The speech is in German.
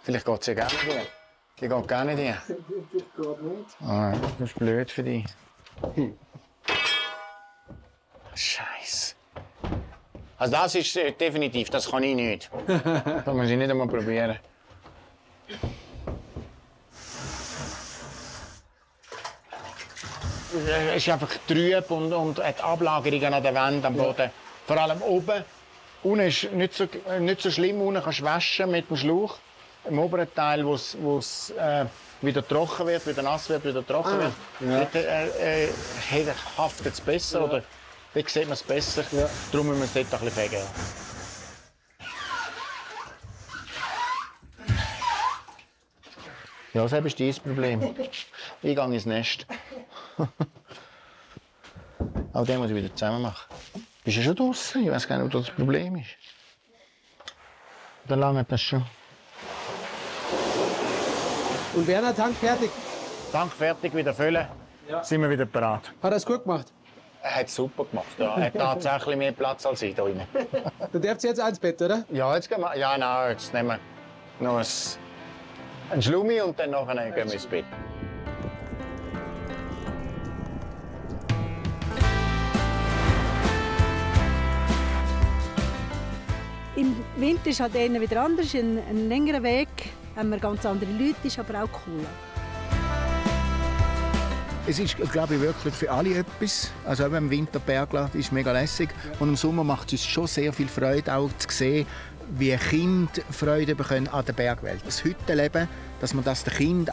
Vielleicht geht es ja gar nicht hin. Die geht gar nicht hin. Das geht nicht. Ah, das ist blöd für dich. Scheiße. Also das ist definitiv, das kann ich nicht. Das muss ich nicht einmal probieren. Es ist einfach trüb und hat Ablagerungen an den Wänden, am Boden. Vor allem oben. Unten ist nicht so schlimm, unten kannst du waschen mit dem Schlauch. Im oberen Teil, wo es wieder trocken wird, wieder nass wird, wieder trocken wird, dort haftet es besser. Oder dort sieht man es besser. Ja. Darum müssen wir es dort ein bisschen fegen. Ja, das ist dein Problem. Ich gehe ins Nest. Auch den muss ich wieder zusammen machen. Bist du schon draußen? Ich weiß gar nicht, was das Problem ist. Dann lange das schon. Und Werner, Tank fertig. Tank fertig, wieder füllen. Ja. Sind wir wieder bereit. Hat er es gut gemacht? Er hat es super gemacht. Ja. Er hat tatsächlich mehr Platz als ich da drin. Dann dürft ihr jetzt ins Bett, oder? Ja, jetzt gehen wir. Ja, nein, jetzt nehmen wir noch ein Schlummi und dann nachher gehen wir ins Bett. Im Winter ist halt eher wieder anders, ein längerer Weg, haben wir ganz andere Leute, ist aber auch cool. Es ist, glaube ich, wirklich für alle etwas. Also im Winter Bergland ist mega lässig und im Sommer macht es schon sehr viel Freude, auch zu sehen, wie Kinder Freude bekommen an der Bergwelt. Das Hüttenleben, dass man das den Kindern